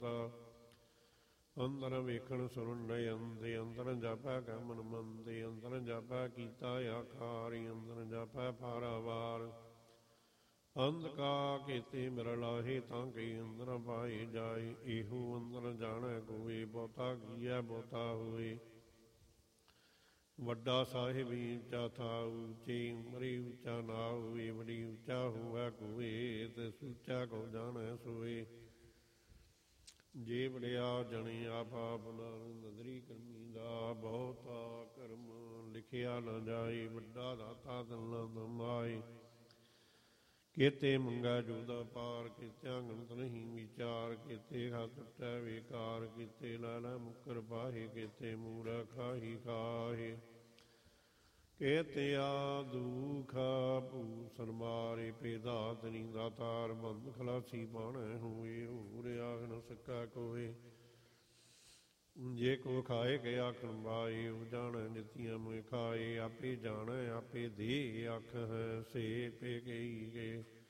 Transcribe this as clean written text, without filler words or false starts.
ਦਾਤਾ। ਅੰਦਰ ਵੇਖਣ ਸੁਣਨ ਅੰਦੇ, ਅੰਦਰ ਜਾਪੈ ਕੈ ਮਨ ਮੰਦੇ, ਅੰਦਰ ਜਾਪੈ ਕੀਤਾ ਆਕਾਰੀ, ਅੰਦਰ ਜਾਪੈ ਪਾਰਾਵਾਰ। ਅੰਧਕਾ ਕੀਤੇ ਮਿਰ ਲਾਹੇ ਤਾਂ ਕਈ ਅੰਦਰ ਪਾਏ ਜਾਏ, ਇਹੋ ਅੰਦਰ ਜਾਣੈ ਕੋਏ, ਬਹੁਤਾ ਕੀਐ ਬਹੁਤਾ ਹੋਏ। ਵੱਡਾ ਸਾਹਿਬ ਉੱਚਾ ਥਾਉ, ਉੱਚੀ ਉਮਰੀ ਉੱਚਾ ਨਾ ਹੋਏ, ਬੜੀ ਉੱਚਾ ਹੋਵੈ ਕੋਏ, ਤੇ ਸੁੱਚਾ ਕੋ ਜਾਣੈ ਸੋਏ। ਜੇ ਵੜਿਆ ਜਣੇ ਆਪ ਆਪਣਾ, ਨਦਰੀ ਕਰਮੀ ਦਾ ਬਹੁਤਾ ਕਰਮ ਲਿਖਿਆ ਨਾ ਜਾਏ, ਵੱਡਾ ਦਾਤਾ ਦਿਲ ਦਮਾਏ। ਕੀਤੇ ਮੰਗੈ ਜੋਦਾ ਪਾਰ, ਕੀਤਿਆਂ ਗਣਤ ਨਹੀਂ ਵਿਚਾਰ, ਕੀਤੇ ਖਾ ਟੁੱਟੈ ਵੇਕਾਰ, ਕੀਤੇ ਲੈ ਲੈ ਮੁੱਕਰ ਪਾਹੇ, ਕੀਤੇ ਮੂਰਖ ਖਾਹੀ ਖਾਹੇ। ਕੀਤਿਆ ਦੁਖ ਭੂਸਨ ਮਾਰੇ, ਭੇਦਾਤ ਨੀ ਦਾਤਾਰ, ਬੰਦ ਖਲਾਸੀ ਬਾਣੈ ਹੋਏ, ਹੋਰ ਆਖ ਨ ਸਕੈ ਕੋਏ। ਜੇ ਕੋ ਖਾਏ ਕੇ ਆਖਣ ਬਾਏ, ਉਹ ਜਾਣੈ ਨਿਤੀਆਂ ਮੁਇ ਖਾਏ, ਆਪੇ ਜਾਣੈ ਆਪੇ ਦੇ ਆਖ ਹੈ, ਸੇ ਪੇ ਗਈ ਗੇ।